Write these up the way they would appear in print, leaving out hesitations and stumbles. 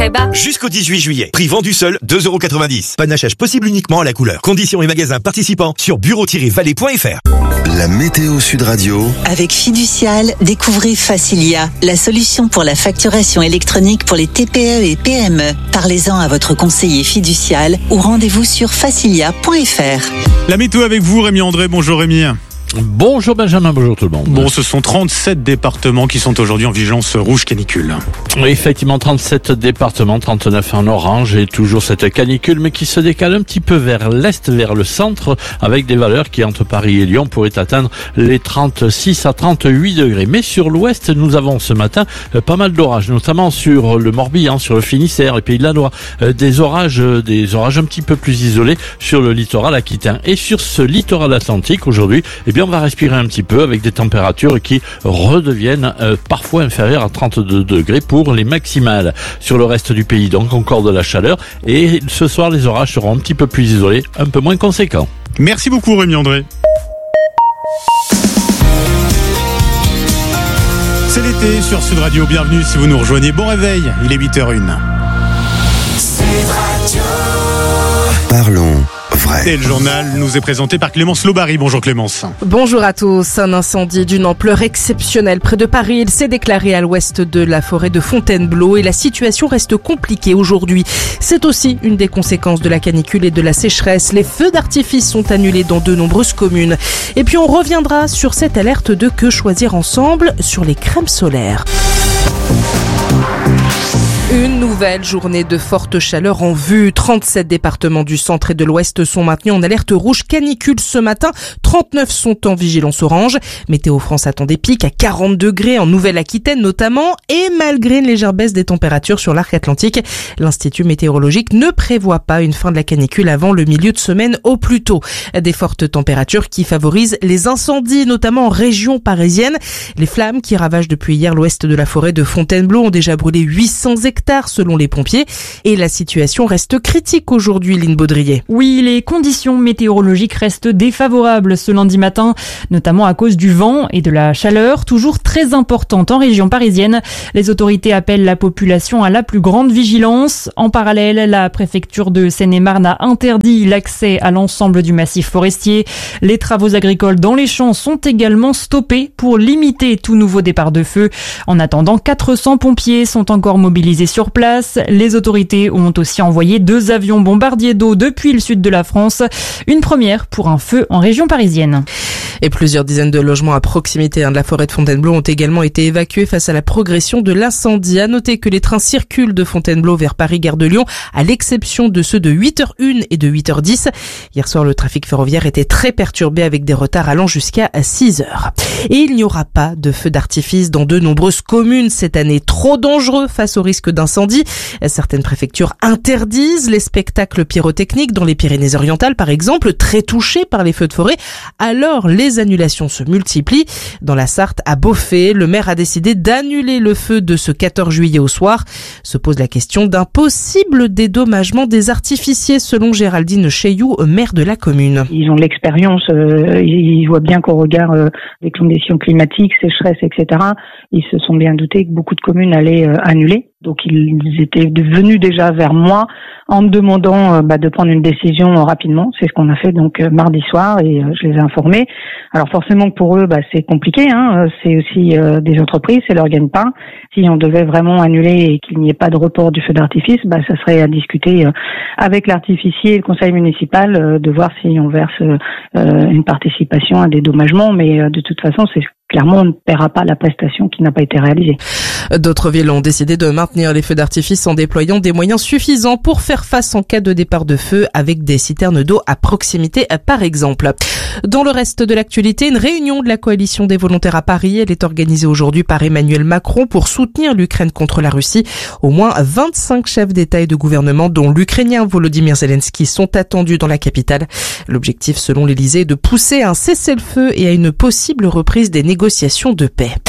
Jusqu'au 18 juillet, prix vendu seul, 2,90 €. Panachage possible uniquement à la couleur. Conditions et magasins participants sur bureau-vallée.fr. La météo Sud Radio. Avec Fiducial, découvrez Facilia, la solution pour la facturation électronique pour les TPE et PME. Parlez-en à votre conseiller Fiducial ou rendez-vous sur facilia.fr. La météo avec vous, Rémi André. Bonjour Rémi. Bonjour Benjamin, bonjour tout le monde. Bon, ce sont 37 départements qui sont aujourd'hui en vigilance rouge canicule. Oui, effectivement, 37 départements, 39 en orange et toujours cette canicule, mais qui se décale un petit peu vers l'est, vers le centre, avec des valeurs qui, entre Paris et Lyon, pourraient atteindre les 36 à 38 degrés. Mais sur l'ouest, nous avons ce matin pas mal d'orages, notamment sur le Morbihan, sur le Finistère, les Pays de la Loire, des orages un petit peu plus isolés sur le littoral aquitain. Et sur ce littoral atlantique, aujourd'hui, on va respirer un petit peu avec des températures qui redeviennent parfois inférieures à 32 degrés pour les maximales. Sur le reste du pays, donc encore de la chaleur. Et ce soir, les orages seront un petit peu plus isolés, un peu moins conséquents. Merci beaucoup Rémi André. C'est l'été sur Sud Radio. Bienvenue si vous nous rejoignez. Bon réveil, il est 8h01. Sud Radio. Parlons vrai. Et le journal nous est présenté par Clémence Lobary. Bonjour Clémence. Bonjour à tous. Un incendie d'une ampleur exceptionnelle près de Paris. Il s'est déclaré à l'ouest de la forêt de Fontainebleau et la situation reste compliquée aujourd'hui. C'est aussi une des conséquences de la canicule et de la sécheresse. Les feux d'artifice sont annulés dans de nombreuses communes. Et puis on reviendra sur cette alerte de Que choisir ensemble sur les crèmes solaires. Une nouvelle journée de forte chaleur en vue. 37 départements du centre et de l'ouest sont maintenus en alerte rouge canicule ce matin. 39 sont en vigilance orange. Météo France attend des pics à 40 degrés en Nouvelle-Aquitaine notamment. Et malgré une légère baisse des températures sur l'arc atlantique, l'Institut météorologique ne prévoit pas une fin de la canicule avant le milieu de semaine au plus tôt. Des fortes températures qui favorisent les incendies, notamment en région parisienne. Les flammes qui ravagent depuis hier l'ouest de la forêt de Fontainebleau ont déjà brûlé 800 hectares selon les pompiers. Et la situation reste critique aujourd'hui, Line Baudrier. Oui, les conditions météorologiques restent défavorables ce lundi matin, notamment à cause du vent et de la chaleur, toujours très importante en région parisienne. Les autorités appellent la population à la plus grande vigilance. En parallèle, la préfecture de Seine-et-Marne a interdit l'accès à l'ensemble du massif forestier. Les travaux agricoles dans les champs sont également stoppés pour limiter tout nouveau départ de feu. En attendant, 400 pompiers sont encore mobilisés sur place. Les autorités ont aussi envoyé 2 avions bombardiers d'eau depuis le sud de la France. Une première pour un feu en région parisienne. Et plusieurs dizaines de logements à proximité de la forêt de Fontainebleau ont également été évacués face à la progression de l'incendie. À noter que les trains circulent de Fontainebleau vers Paris-Gare de Lyon, à l'exception de ceux de 8h01 et de 8h10. Hier soir, le trafic ferroviaire était très perturbé avec des retards allant jusqu'à 6h. Et il n'y aura pas de feux d'artifice dans de nombreuses communes cette année. Trop dangereux face au risque d'incendie. Certaines préfectures interdisent les spectacles pyrotechniques dans les Pyrénées-Orientales, par exemple, très touchées par les feux de forêt. Alors, les annulations se multiplient. Dans la Sarthe, à Beaufay, le maire a décidé d'annuler le feu de ce 14 juillet au soir. Se pose la question d'un possible dédommagement des artificiers, selon Géraldine Chailloux, maire de la commune. Ils ont de l'expérience, ils voient bien qu'au regard des conditions climatiques, sécheresse, etc., ils se sont bien doutés que beaucoup de communes allaient annuler. Donc ils étaient venus déjà vers moi en me demandant de prendre une décision rapidement. C'est ce qu'on a fait donc mardi soir et je les ai informés. Alors forcément pour eux c'est compliqué, c'est aussi des entreprises, c'est leur gagne-pain. Si on devait vraiment annuler et qu'il n'y ait pas de report du feu d'artifice, ça serait à discuter avec l'artificier et le conseil municipal de voir si on verse une participation, un dédommagement, mais de toute façon c'est clairement, on ne paiera pas la prestation qui n'a pas été réalisée. D'autres villes ont décidé de maintenir les feux d'artifice en déployant des moyens suffisants pour faire face en cas de départ de feu avec des citernes d'eau à proximité, par exemple. Dans le reste de l'actualité, une réunion de la coalition des volontaires à Paris. Elle est organisée aujourd'hui par Emmanuel Macron pour soutenir l'Ukraine contre la Russie. Au moins 25 chefs d'État et de gouvernement, dont l'Ukrainien Volodymyr Zelensky, sont attendus dans la capitale. L'objectif, selon l'Élysée, est de pousser à un cessez-le-feu et à une possible reprise des négociations de paix.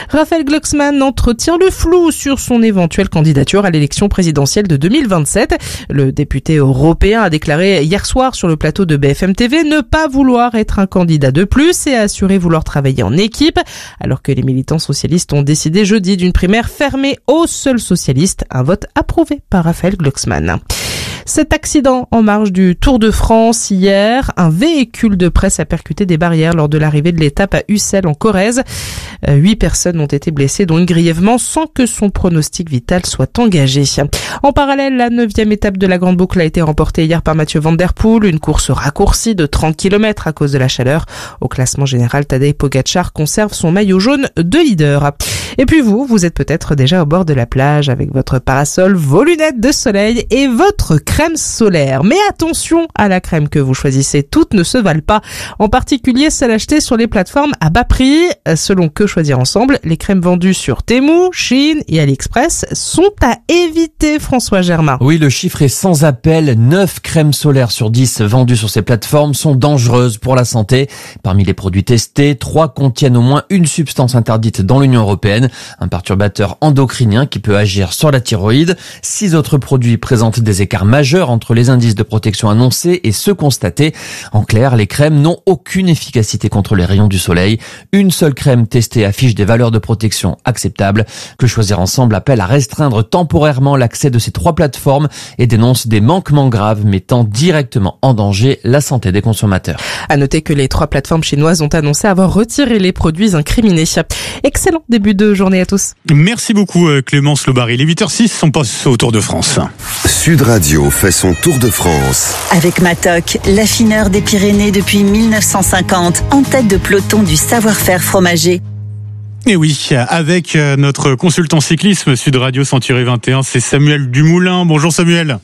Raphaël Glucksmann entretient le flou sur son éventuelle candidature à l'élection présidentielle de 2027. Le député européen a déclaré hier soir sur le plateau de BFM TV ne pas vouloir être un candidat de plus et a assuré vouloir travailler en équipe, alors que les militants socialistes ont décidé jeudi d'une primaire fermée aux seuls socialistes, un vote approuvé par Raphaël Glucksmann. Cet accident en marge du Tour de France hier, un véhicule de presse a percuté des barrières lors de l'arrivée de l'étape à Ussel en Corrèze. 8 personnes ont été blessées, dont une grièvement, sans que son pronostic vital soit engagé. En parallèle, la 9e étape de la Grande Boucle a été remportée hier par Mathieu Van Der Poel, une course raccourcie de 30 km à cause de la chaleur. Au classement général, Tadej Pogačar conserve son maillot jaune de leader. Et puis vous êtes peut-être déjà au bord de la plage avec votre parasol, vos lunettes de soleil et votre crème solaire. Mais attention à la crème que vous choisissez, toutes ne se valent pas. En particulier celles achetées sur les plateformes à bas prix. Selon Que Choisir Ensemble, les crèmes vendues sur Temu, Shein et AliExpress sont à éviter, François Germain. Oui, le chiffre est sans appel. 9 crèmes solaires sur 10 vendues sur ces plateformes sont dangereuses pour la santé. Parmi les produits testés, 3 contiennent au moins une substance interdite dans l'Union européenne, un perturbateur endocrinien qui peut agir sur la thyroïde. 6 autres produits présentent des écarts majeurs entre les indices de protection annoncés et ceux constatés. En clair, les crèmes n'ont aucune efficacité contre les rayons du soleil. Une seule crème testée affiche des valeurs de protection acceptables. Que Choisir Ensemble appelle à restreindre temporairement l'accès de ces 3 plateformes et dénonce des manquements graves mettant directement en danger la santé des consommateurs. À noter que les 3 plateformes chinoises ont annoncé avoir retiré les produits incriminés. Excellent début de journée à tous. Merci beaucoup Clémence Lobary. Les 8h06 sont passés au Tour de France. Sud Radio fait son Tour de France. Avec Matok, l'affineur des Pyrénées depuis 1950, en tête de peloton du savoir-faire fromager. Et oui, avec notre consultant cyclisme Sud Radio Century 21, c'est Samuel Dumoulin. Bonjour Samuel.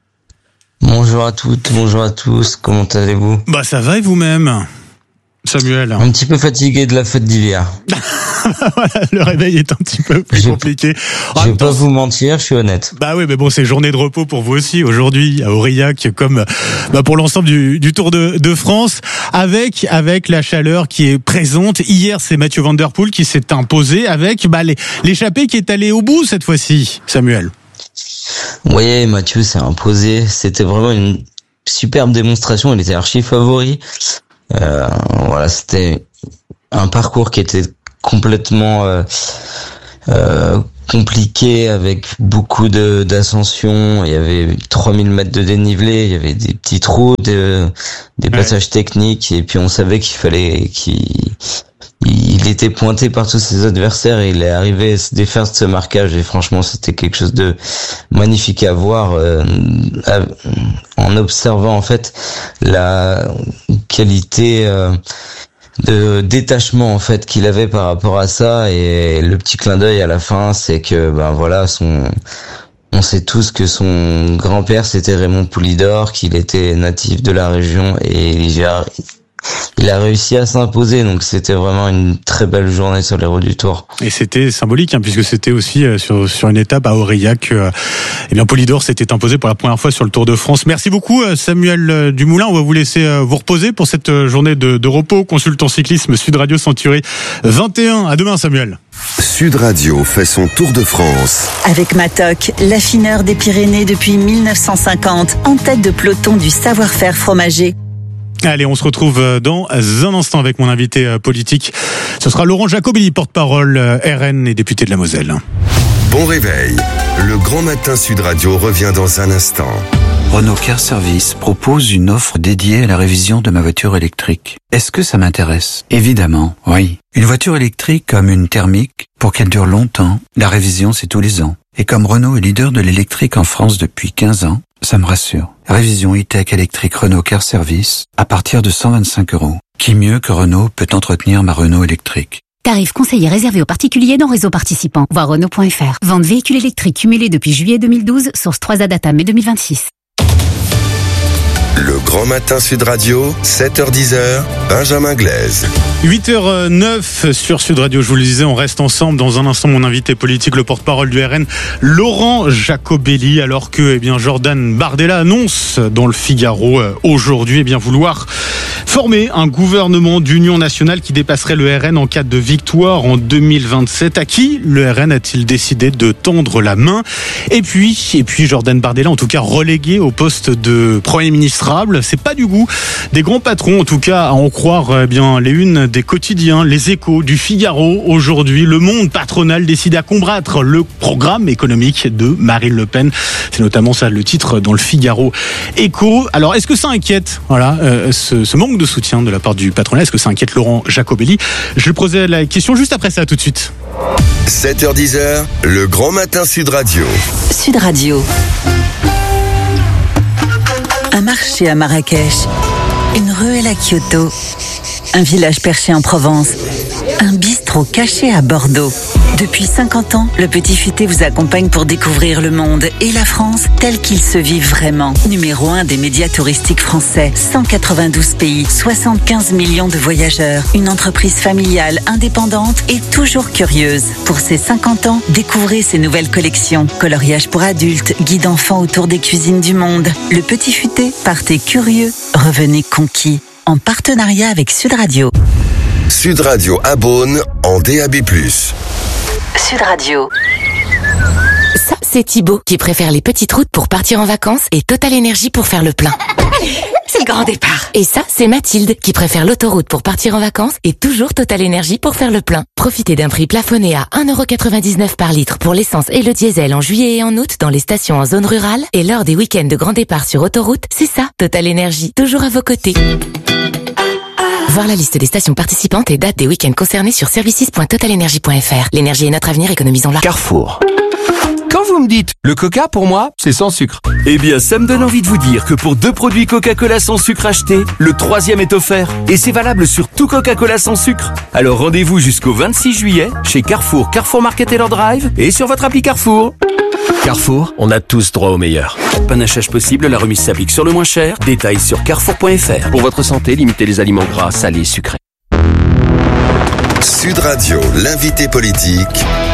Bonjour à toutes, bonjour à tous, comment allez-vous ? Bah ça va et vous-même Samuel? Un petit peu fatigué de la fête d'hiver. Voilà, le réveil est un petit peu plus compliqué. Je vais pas vous mentir, je suis honnête. Bah oui, mais bon, c'est journée de repos pour vous aussi aujourd'hui à Aurillac, comme pour l'ensemble du Tour de France, avec la chaleur qui est présente. Hier, c'est Mathieu Van Der Poel qui s'est imposé avec l'échappée qui est allée au bout cette fois-ci, Samuel. Oui, Mathieu s'est imposé. C'était vraiment une superbe démonstration. Il était archi favori. Voilà, c'était un parcours qui était complètement compliqué avec beaucoup d'ascension. Il y avait 3000 mètres de dénivelé, il y avait des petits trous, des passages techniques, et puis on savait il était pointé par tous ses adversaires et il est arrivé à se défaire de ce marquage, et franchement c'était quelque chose de magnifique à voir en observant en fait la qualité de détachement en fait qu'il avait par rapport à ça. Et le petit clin d'œil à la fin, c'est que on sait tous que son grand-père c'était Raymond Poulidor, qu'il était natif de la région, et il a réussi à s'imposer, donc c'était vraiment une très belle journée sur les routes du Tour. Et c'était symbolique, puisque c'était aussi sur une étape à Aurillac. Poulidor s'était imposé pour la première fois sur le Tour de France. Merci beaucoup Samuel Dumoulin. On va vous laisser vous reposer pour cette journée de repos. Consultant cyclisme Sud Radio Century 21. À demain Samuel. Sud Radio fait son Tour de France. Avec Matok, l'affineur des Pyrénées depuis 1950, en tête de peloton du savoir-faire fromager. Allez, on se retrouve dans un instant avec mon invité politique. Ce sera Laurent Jacobelli, porte-parole RN et député de la Moselle. Bon réveil. Le Grand Matin Sud Radio revient dans un instant. Renault Car Service propose une offre dédiée à la révision de ma voiture électrique. Est-ce que ça m'intéresse ? Évidemment, oui. Une voiture électrique comme une thermique, pour qu'elle dure longtemps, la révision c'est tous les ans. Et comme Renault est leader de l'électrique en France depuis 15 ans, ça me rassure. Révision e-tech électrique Renault Car Service à partir de 125 €. Qui mieux que Renault peut entretenir ma Renault électrique ? Tarif conseillé réservé aux particuliers dans réseau participant. Voir Renault.fr. Vente véhicule électrique cumulé depuis juillet 2012, source 3A data mai 2026. Le Grand Matin Sud Radio, 7h-10h, Benjamin Glaise. 8h09 sur Sud Radio, je vous le disais, on reste ensemble. Dans un instant, mon invité politique, le porte-parole du RN, Laurent Jacobelli, alors que Jordan Bardella annonce dans le Figaro aujourd'hui vouloir former un gouvernement d'union nationale qui dépasserait le RN en cas de victoire en 2027. À qui le RN a-t-il décidé de tendre la main ? Et puis Jordan Bardella, en tout cas relégué au poste de Premier ministrable. C'est pas du goût des grands patrons, en tout cas à en croire les unes des quotidiens, les Échos, du Figaro. Aujourd'hui, le monde patronal décide à combattre le programme économique de Marine Le Pen. C'est notamment ça le titre dans le Figaro Écho. Alors, est-ce que ça inquiète ce manque de soutien de la part du patronat? Est-ce que ça inquiète Laurent Jacobelli? Je lui posais la question juste après ça, tout de suite. 7h-10h, le grand matin Sud Radio. Sud Radio. Un marché à Marrakech, une ruelle à Kyoto, un village perché en Provence, un bistrot caché à Bordeaux. Depuis 50 ans, le Petit Futé vous accompagne pour découvrir le monde et la France tel qu'il se vit vraiment. Numéro 1 des médias touristiques français, 192 pays, 75 millions de voyageurs, une entreprise familiale, indépendante et toujours curieuse. Pour ses 50 ans, découvrez ses nouvelles collections. Coloriage pour adultes, guide enfants autour des cuisines du monde. Le Petit Futé, partez curieux, revenez conquis. En partenariat avec Sud Radio. Sud Radio à Beaune en DAB+. Sud Radio. Ça, c'est Thibaut qui préfère les petites routes pour partir en vacances et Total Énergie pour faire le plein. C'est le grand départ. Et ça, c'est Mathilde qui préfère l'autoroute pour partir en vacances et toujours Total Énergie pour faire le plein. Profitez d'un prix plafonné à 1,99€ par litre pour l'essence et le diesel en juillet et en août dans les stations en zone rurale et lors des week-ends de grand départ sur autoroute. C'est ça, Total Énergie, toujours à vos côtés. Voir la liste des stations participantes et dates des week-ends concernés sur services.totalenergie.fr. L'énergie est notre avenir, économisons-la. Carrefour. Quand vous me dites le coca, pour moi, c'est sans sucre. Eh bien, ça me donne envie de vous dire que pour 2 produits Coca-Cola sans sucre achetés, le 3e est offert. Et c'est valable sur tout Coca-Cola sans sucre. Alors rendez-vous jusqu'au 26 juillet chez Carrefour, Carrefour Market Taylor Drive et sur votre appli Carrefour. Carrefour, on a tous droit au meilleur. Panachage possible, la remise s'applique sur le moins cher. Détails sur carrefour.fr. Pour votre santé, limitez les aliments gras, salés, sucrés. Sud Radio, l'invité politique.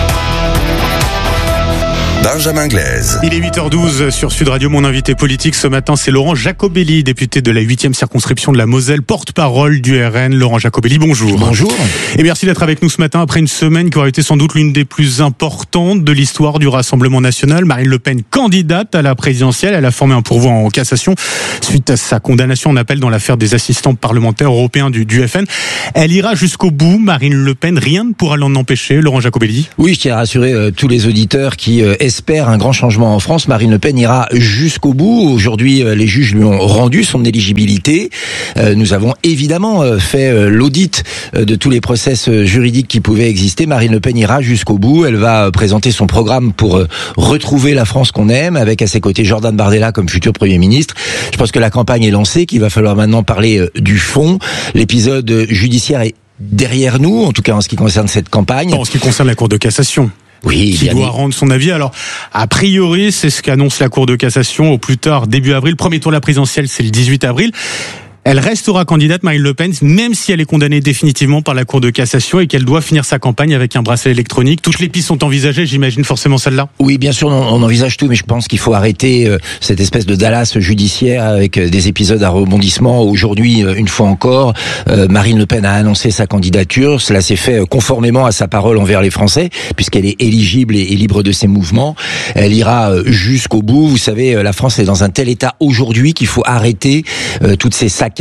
Benjamin Glaise. Il est 8h12 sur Sud Radio. Mon invité politique ce matin, c'est Laurent Jacobelli, député de la 8e circonscription de la Moselle, porte-parole du RN. Laurent Jacobelli, bonjour. Bonjour. Et merci d'être avec nous ce matin après une semaine qui aurait été sans doute l'une des plus importantes de l'histoire du Rassemblement national. Marine Le Pen, candidate à la présidentielle, elle a formé un pourvoi en cassation suite à sa condamnation en appel dans l'affaire des assistants parlementaires européens du FN. Elle ira jusqu'au bout, Marine Le Pen. Rien ne pourra l'en empêcher, Laurent Jacobelli. Oui, je tiens à rassurer tous les auditeurs qui espère un grand changement en France. Marine Le Pen ira jusqu'au bout. Aujourd'hui, les juges lui ont rendu son éligibilité. Nous avons évidemment fait l'audit de tous les process juridiques qui pouvaient exister. Marine Le Pen ira jusqu'au bout. Elle va présenter son programme pour retrouver la France qu'on aime, avec à ses côtés Jordan Bardella comme futur Premier ministre. Je pense que la campagne est lancée, qu'il va falloir maintenant parler du fond. L'épisode judiciaire est derrière nous, en tout cas en ce qui concerne cette campagne. En ce qui concerne la Cour de cassation. Oui, qui doit rendre son avis. Alors, a priori, c'est ce qu'annonce la Cour de cassation au plus tard début avril. Premier tour de la présidentielle, c'est le 18 avril. Elle restera candidate, Marine Le Pen, même si elle est condamnée définitivement par la Cour de cassation et qu'elle doit finir sa campagne avec un bracelet électronique. Toutes les pistes sont envisagées, j'imagine forcément celle-là. Oui, bien sûr, on envisage tout, mais je pense qu'il faut arrêter cette espèce de Dallas judiciaire avec des épisodes à rebondissement. Aujourd'hui, une fois encore, Marine Le Pen a annoncé sa candidature. Cela s'est fait conformément à sa parole envers les Français, puisqu'elle est éligible et libre de ses mouvements. Elle ira jusqu'au bout. Vous savez, la France est dans un tel état aujourd'hui qu'il faut arrêter toutes ces saccades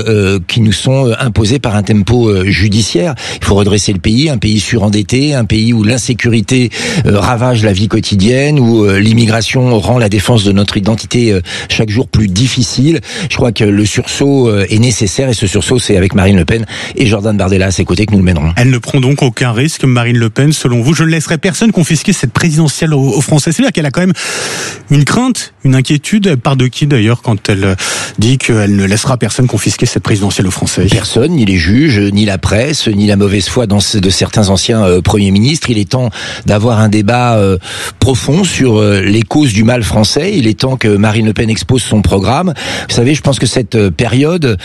qui nous sont imposées par un tempo judiciaire. Il faut redresser le pays, un pays surendetté, un pays où l'insécurité ravage la vie quotidienne, où l'immigration rend la défense de notre identité chaque jour plus difficile. Je crois que le sursaut est nécessaire et ce sursaut, c'est avec Marine Le Pen et Jordan Bardella à ses côtés que nous le mènerons. Elle ne prend donc aucun risque, Marine Le Pen, selon vous. Je ne laisserai personne confisquer cette présidentielle aux Français. C'est-à-dire qu'elle a quand même une crainte, une inquiétude. Elle part de qui d'ailleurs quand elle dit qu'elle ne laissera personne personne confisqué cette présidentielle aux Français? Personne, ni les juges, ni la presse, ni la mauvaise foi de certains anciens premiers ministres. Il est temps d'avoir un débat profond sur les causes du mal français. Il est temps que Marine Le Pen expose son programme. Vous savez, je pense que cette période,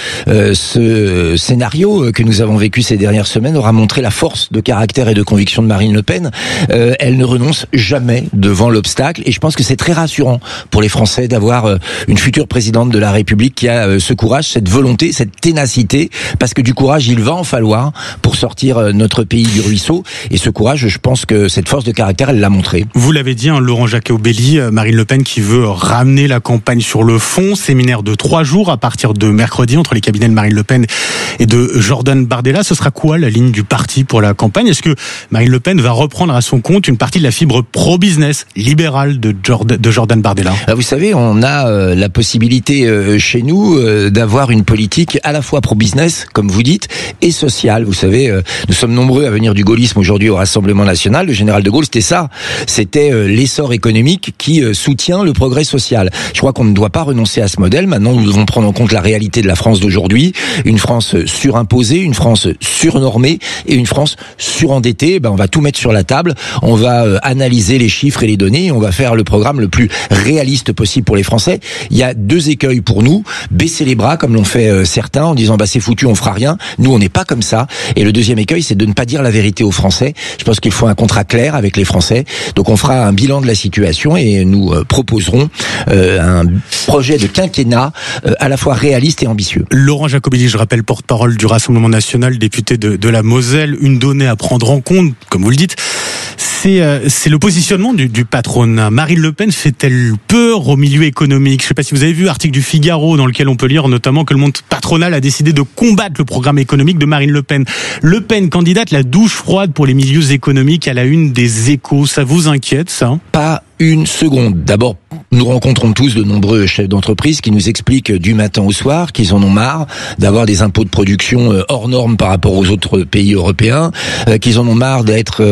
ce scénario que nous avons vécu ces dernières semaines aura montré la force de caractère et de conviction de Marine Le Pen. Elle ne renonce jamais devant l'obstacle, et je pense que c'est très rassurant pour les Français d'avoir une future présidente de la République qui a ce courage, cette volonté, cette ténacité, parce que du courage, il va en falloir pour sortir notre pays du ruisseau, et ce courage, je pense que cette force de caractère, elle l'a montré. Vous l'avez dit, Laurent Jacobelli, Marine Le Pen qui veut ramener la campagne sur le fond, séminaire de 3 jours à partir de mercredi entre les cabinets de Marine Le Pen et de Jordan Bardella. Ce sera quoi la ligne du parti pour la campagne? Est-ce que Marine Le Pen va reprendre à son compte une partie de la fibre pro-business libérale de Jordan Bardella? Vous savez, on a la possibilité chez nous d'avoir une politique à la fois pro-business, comme vous dites, et sociale. Vous savez, nous sommes nombreux à venir du gaullisme aujourd'hui au Rassemblement national. Le général de Gaulle, c'était ça. C'était l'essor économique qui soutient le progrès social. Je crois qu'on ne doit pas renoncer à ce modèle. Maintenant, nous devons prendre en compte la réalité de la France d'aujourd'hui. Une France surimposée, une France surnormée et une France surendettée. On va tout mettre sur la table. On va analyser les chiffres et les données. Et on va faire le programme le plus réaliste possible pour les Français. Il y a 2 écueils pour nous. Baisser les bras, comme l'ont fait certains, en disant c'est foutu, on fera rien. Nous, on n'est pas comme ça. Et le deuxième écueil, c'est de ne pas dire la vérité aux Français. Je pense qu'il faut un contrat clair avec les Français. Donc on fera un bilan de la situation et nous proposerons un projet de quinquennat à la fois réaliste et ambitieux. Laurent Jacobelli, je rappelle, porte-parole du Rassemblement national, député de la Moselle. Une donnée à prendre en compte, comme vous le dites, c'est le positionnement du patronat. Marine Le Pen fait-elle peur au milieu économique? Je ne sais pas si vous avez vu l'article du Figaro dans lequel on peut lire notamment que le monde patronal a décidé de combattre le programme économique de Marine Le Pen. Le Pen, candidate, la douche froide pour les milieux économiques à la une des Échos. Ça vous inquiète, ça? Pas une seconde. D'abord, nous rencontrons tous de nombreux chefs d'entreprise qui nous expliquent du matin au soir qu'ils en ont marre d'avoir des impôts de production hors normes par rapport aux autres pays européens, qu'ils en ont marre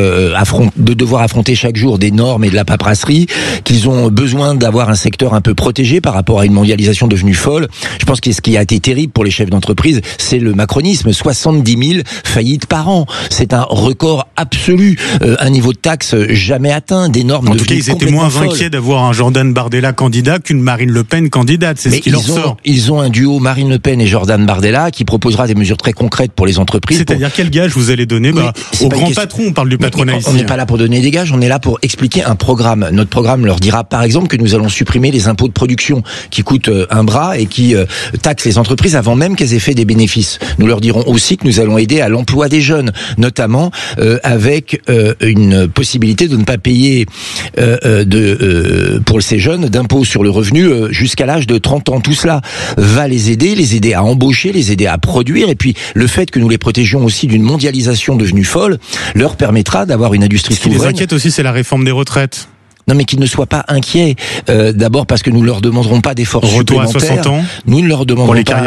de devoir affronter chaque jour des normes et de la paperasserie, qu'ils ont besoin d'avoir un secteur un peu protégé par rapport à une mondialisation devenue folle. Je pense que ce qui a été terrible pour les chefs d'entreprise, c'est le macronisme. 70 000 faillites par an. C'est un record absolu. Un niveau de taxe jamais atteint, des normes en tout cas, ils étaient moins inquiets d'avoir un Jordan Bardella candidat qu'une Marine Le Pen candidate. C'est ce qui leur sort. Ils ont un duo Marine Le Pen et Jordan Bardella qui proposera des mesures très concrètes pour les entreprises. C'est-à-dire quel gage vous allez donner aux grands patrons? On parle du patronat ici. On n'est pas là pour donner des gages, on est là pour expliquer un programme. Notre programme leur dira par exemple que nous allons supprimer les impôts de production qui coûtent un bras et qui taxent les entreprises avant même qu'elles aient fait des bénéfices. Nous leur dirons aussi que nous allons aider à l'emploi des jeunes, notamment avec une possibilité de ne pas payer pour ces jeunes d'impôts sur le revenu jusqu'à l'âge de 30 ans. Tout cela va les aider à embaucher, les aider à produire, et puis le fait que nous les protégions aussi d'une mondialisation devenue folle leur permettra d'avoir une industrie souveraine. Ce qui les inquiète aussi, c'est la réforme des retraites. Non, mais qu'ils ne soient pas inquiets. D'abord parce que nous ne leur demanderons pas d'efforts supplémentaires. Retour à 60 ans. Nous ne leur demanderons pas